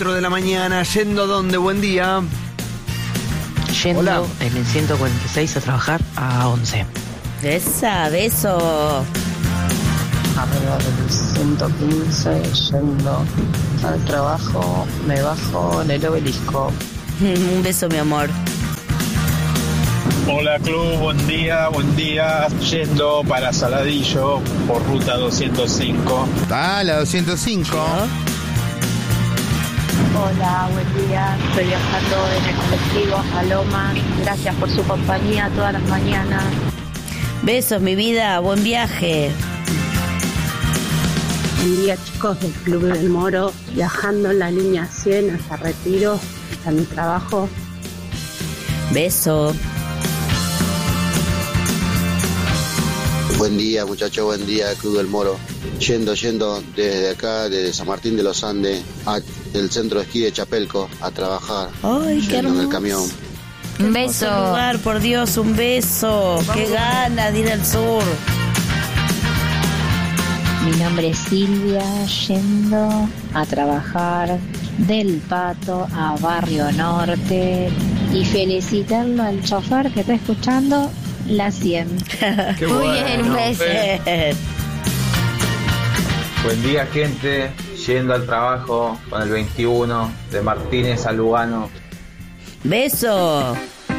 4 de la mañana, yendo donde, buen día. Yendo Hola. en el 146 a trabajar a 11. Beso. Arriba del 115, yendo al trabajo, me bajo en el Obelisco. Un beso, mi amor. Hola club, buen día, yendo para Saladillo por ruta 205. Ah, la 205. Hola, buen día. Estoy viajando en el colectivo a Lomas. Gracias por su compañía todas las mañanas. Besos, mi vida. Buen viaje. Buen día, chicos del Club del Moro, viajando en la línea 100 hasta Retiro, hasta mi trabajo. Beso. Buen día, muchachos, buen día, Club del Moro. Yendo desde acá, desde San Martín de los Andes, al centro de esquí de Chapelco, a trabajar. Ay, qué yendo en el hermoso. camión. Un beso. Lugar, por Dios, un beso. Qué ganas de ir al sur. Mi nombre es Silvia, yendo a trabajar del Pato a Barrio Norte y felicitarlo al chofer que está escuchando la 100. Qué Muy bueno, bien, un beso. Buen día, gente, yendo al trabajo con el 21 de Martínez a Lugano. Beso.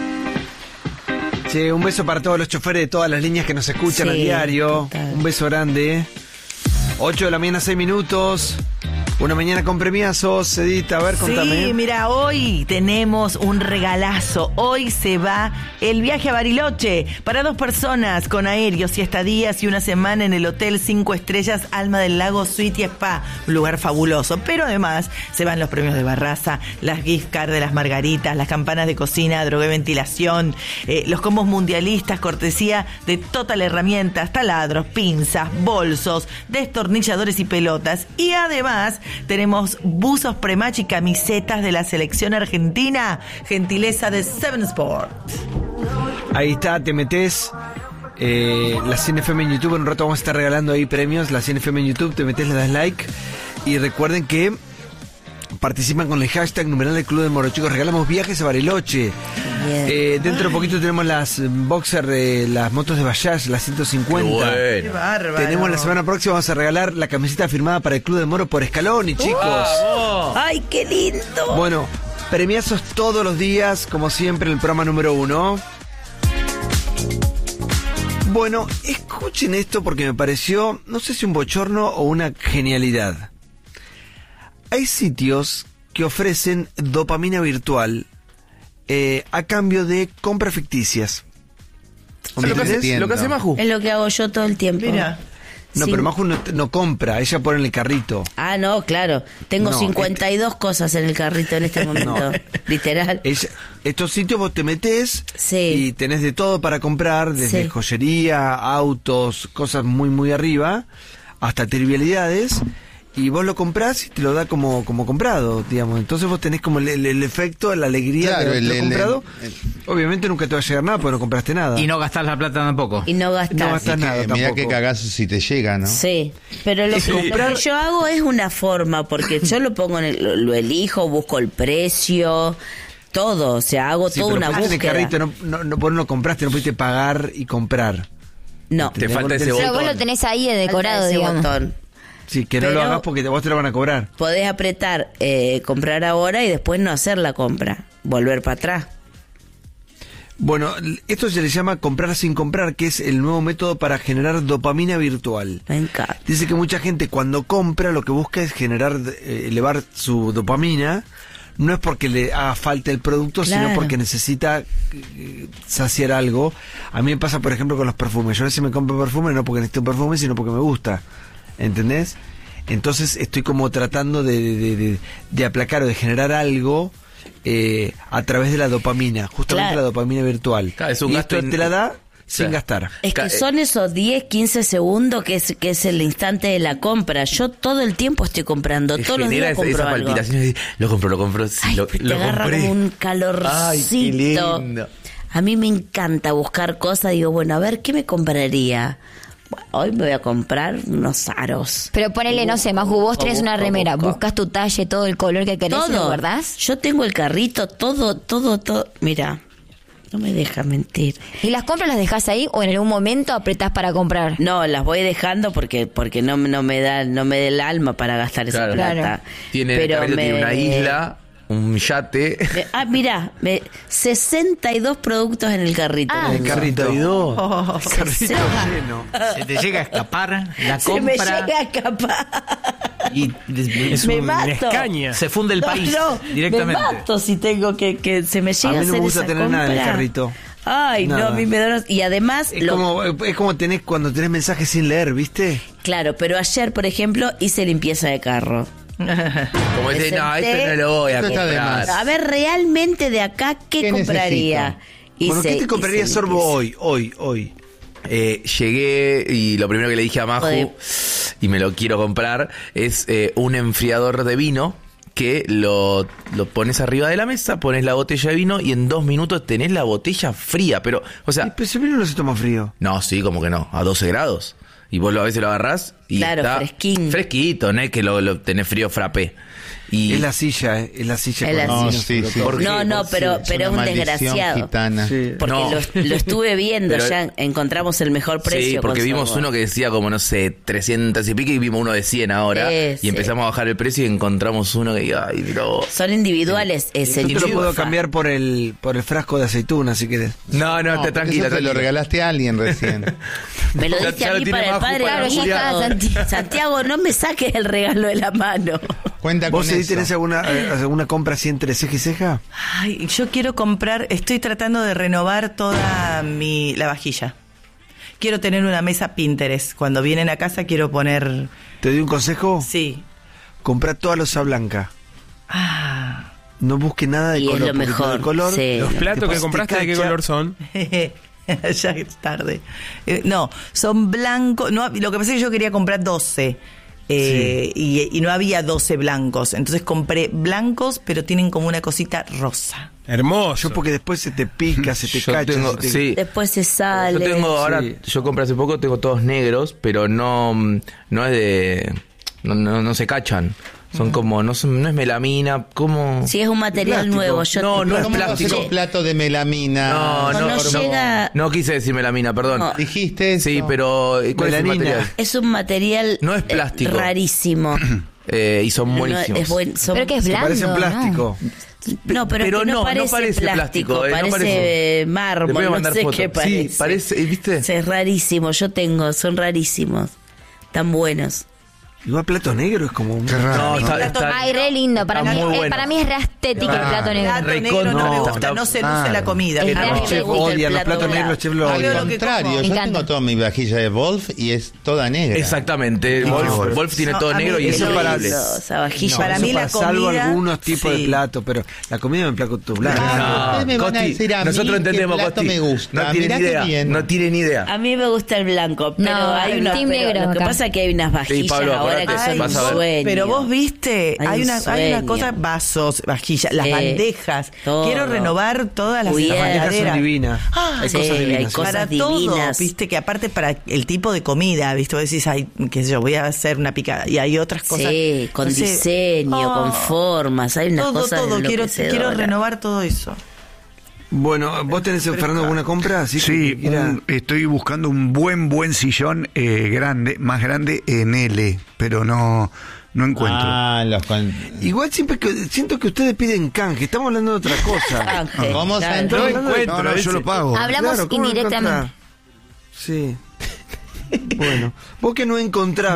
Che, un beso para todos los choferes de todas las líneas que nos escuchan Sí, a diario. total. Un beso grande. 8 de la mañana, 6 minutos. Una mañana con premiazos. Edita, a ver, contame. Sí, mira, hoy tenemos un regalazo. Hoy se va el viaje a Bariloche para 2 personas con aéreos y estadías y una semana en el Hotel 5 Estrellas Alma del Lago Suite y Spa. Un lugar fabuloso. Pero además se van los premios de Barraza, las gift cards de las margaritas, las campanas de cocina, drogué ventilación, los combos mundialistas, cortesía de Total Herramientas, taladros, pinzas, bolsos, destornilladores y pelotas. Y además tenemos buzos prematch y camisetas de la selección argentina, gentileza de Seven Sport. Ahí está, te metés. La CNFM en YouTube, en un rato vamos a estar regalando ahí premios. La CNFM en YouTube, te metés, le das like. Y recuerden que participan con el hashtag numeral del Club del Moro. Chicos, regalamos viajes a Bariloche. Dentro de poquito tenemos las boxer, las motos de Bajaj, las 150. Qué bárbaro. Tenemos la semana próxima, vamos a regalar la camiseta firmada para el Club del Moro por Scaloni, chicos. Ay, qué lindo. Bueno, premiazos todos los días, como siempre, en el programa número 1. Bueno, escuchen esto porque me pareció, no sé si un bochorno o una genialidad. Hay sitios que ofrecen dopamina virtual a cambio de compras ficticias. Lo que hace Maju. Es lo que hago yo todo el tiempo. Mira. No, Sí. pero Maju no compra, ella pone en el carrito. Ah, no, claro. Tengo No, 52 cosas en el carrito en este momento. Literal. Estos sitios vos te metés Sí. y tenés de todo para comprar, desde Sí. joyería, autos, cosas muy muy arriba, hasta trivialidades, y vos lo comprás y te lo da como comprado, digamos. Entonces vos tenés como el efecto, la alegría Claro, de haberlo comprado. el- Obviamente nunca te va a llegar nada porque no compraste nada. Y no gastás la plata tampoco. Y no gastar. No gastás nada Mirá tampoco. qué cagazo si te llega, ¿no? Sí, pero lo que yo hago es una forma, porque yo lo pongo lo elijo, busco el precio, todo, o sea, hago Sí, toda pero una pusiste en el búsqueda. carrito, vos no lo compraste, no pudiste pagar y comprar. No. Te falta ese botón. botón. Pero vos lo tenés ahí de decorado, Falta ese digamos. botón. Sí, que no lo Pero- hagas porque vos te lo van a cobrar. Podés apretar comprar ahora y después no hacer la compra, volver para atrás. Bueno, esto se le llama comprar sin comprar, que es el nuevo método para generar dopamina virtual. Me encanta. Dice que mucha gente cuando compra lo que busca es generar, elevar su dopamina. No es porque le haga falta el producto, Claro. sino porque necesita saciar algo. A mí me pasa, por ejemplo, con los perfumes. Yo a veces me compro perfume no porque necesito un perfume, sino porque me gusta. ¿Entendés? Entonces estoy como tratando de aplacar o de generar algo a través de la dopamina, justamente Claro. la dopamina virtual. Claro, es un y gasto esto te la da sin Claro. gastar. Es que son esos 10, 15 segundos que es el instante de la compra. Yo todo el tiempo estoy comprando, Te todos los genera días compro esa algo. palpitación de, lo compro, sí, Ay, lo te agarra compré. como un calorcito. Ay, qué lindo. A mí me encanta buscar cosas. Digo, bueno, a ver, ¿qué me compraría? hoy me voy a comprar unos aros. Pero ponele, no sé, Maju, vos tenés una remera, buscas tu talle, todo el color que querés, ¿lo guardás? Yo tengo el carrito, todo. Mira, no me dejas mentir. ¿Y las compras las dejás ahí o en algún momento apretás para comprar? No, las voy dejando porque no me da el alma para gastar esa plata. Claro. Tiene una isla, un yate. Mira, 62 productos en el carrito. En el carrito. 62. Carrito lleno. Se te llega a escapar la compra. Se me llega a escapar. Y es una escaña. Se funde el país directamente. Me mato si tengo que se me llega a hacer esa compra. A mí no me gusta tener nada en el carrito. Ay, nada. No, a mí me da... Y además... Es como cuando tenés mensajes sin leer, ¿viste? Claro, pero ayer, por ejemplo, hice limpieza de carro. Como dice, no, esto no lo voy a comprar. A ver, realmente de acá, ¿qué compraría? Bueno, ¿qué te compraría, Sorbo, hoy? Llegué y lo primero que le dije a Maju, y me lo quiero comprar, es un enfriador de vino que lo pones arriba de la mesa, pones la botella de vino y en 2 minutos tenés la botella fría. Pero, o sea... Pero ese vino no se toma frío. No, sí, como que no, a 12 grados. Y vos a veces lo agarrás y está fresquito, ¿no? Que lo tenés frío frappé. Y es la silla, es la silla. No, pero es un desgraciado. Gitana. Sí. Porque lo estuve viendo, ya encontramos el mejor precio. Sí, porque vimos uno que decía como, no sé, 300 y pico, y vimos uno de 100 ahora. Y empezamos a bajar el precio y encontramos uno que son individuales. Yo te lo puedo cambiar por el frasco de aceituna, si querés. No, tranquila. Te lo regalaste a alguien recién. Me lo diste a mí para el padre. Claro, Santiago, no me saques el regalo de la mano. Cuenta con eso. ¿Tenés alguna compra así entre ceja y ceja? Ay, yo quiero comprar, estoy tratando de renovar toda la vajilla. Quiero tener una mesa Pinterest. Cuando vienen a casa quiero poner... ¿Te doy un consejo? Sí. Comprá toda loza blanca. No busque nada de color. Es lo mejor. De color, sí. Los platos que compraste, ¿de qué color son? Ya es tarde. No, son blancos. No, lo que pasa es que yo quería comprar 12. Y no había 12 blancos. Entonces compré blancos, pero tienen como una cosita rosa. Hermoso. Porque después se te pica, se te cacha. Después se sale. Yo compré hace poco, tengo todos negros, pero no es de... No se cachan. Son como, no es melamina, como... Sí, es un material plástico. Nuevo. No es plástico. Un plato de melamina. No quise decir melamina, perdón. No. Dijiste eso. Sí, pero ¿cuál es el material? Es un material... No es plástico. Rarísimo. Y son buenísimos. Pero que es blando, parecen plástico. No, pero no parece plástico. Parece mármol, no sé qué parece. Sí, parece, ¿viste? Es rarísimo, son rarísimos. Tan buenos. Igual plato negro es como un... Ay, re lindo. Para mí es re estético el plato negro. El plato negro no me gusta, no se luce la comida. Los chefs odian los platos negros, los chefs lo odian. Al contrario, yo tengo toda mi vajilla de Wolf y es toda negra. Exactamente, Wolf tiene todo negro y eso es para... Para mí la comida... Salvo algunos tipos de platos, pero la comida me plato blanco. Nosotros entendemos, Costi. Me gusta. No tiene ni idea. A mí me gusta el blanco, pero hay unos... Lo que pasa es que hay unas vajillas ahora que son un sueño. Pero vos viste, hay una cosa, vasos, vajillas, las bandejas. Todo. Quiero renovar todas las bandejas son divinas. Hay cosas divinas. Hay cosas para divinas. todo, viste, que aparte para el tipo de comida, viste, vos decís, ay, qué sé yo, voy a hacer una picada. Y hay otras cosas. Sí, con diseño, con formas. Hay unas cosas todo. Quiero renovar todo eso. Bueno, ¿vos tenés, Fernando, alguna compra? Sí, estoy buscando un buen sillón más grande en L, pero no encuentro. Igual siempre siento que ustedes piden canje, estamos hablando de otra cosa. ¿Cómo se no encuentro? No, yo lo pago. Hablamos indirectamente. Sí. Bueno, vos que no encontrás,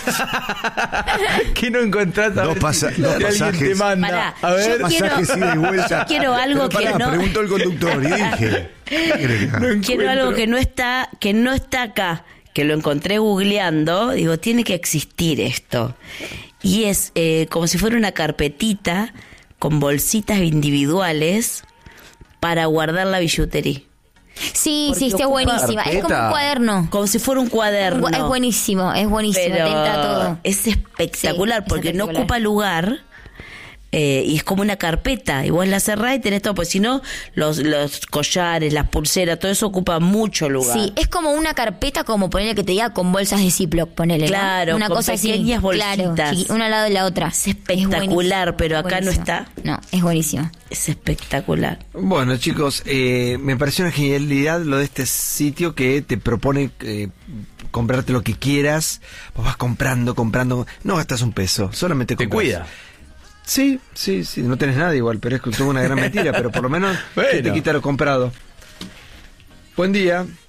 ¿Qué no encontrás? Dos pasajes. Te manda. A ver, pasajes ida y vuelta. Yo quiero algo que no... Preguntó el conductor y dije... Quiero algo que no está acá, que lo encontré googleando. Digo, tiene que existir esto. Y es como si fuera una carpetita con bolsitas individuales para guardar la billutería. Sí, está buenísima. Es como un cuaderno. Como si fuera un cuaderno. Es buenísimo. Pero te entra todo. es espectacular porque no ocupa lugar. y es como una carpeta, y vos la cerrás y tenés todo, pues si no, los collares, las pulseras, todo eso ocupa mucho lugar. Sí, es como una carpeta, como ponerle que te diga con bolsas de Ziploc, ponele, claro, ¿no? Una con cosa pequeñas así, bolsitas. claro, sí, una al lado de la otra. Es espectacular, pero acá buenísimo. no está. No, es buenísimo. Es espectacular. Bueno, chicos, me pareció una genialidad lo de este sitio que te propone comprarte lo que quieras. Vos vas comprando, no gastas un peso, solamente compras. Te cuida. Sí, no tenés nada igual, pero es que tuvo una gran mentira, pero por lo menos que te quita lo comprado. Buen día.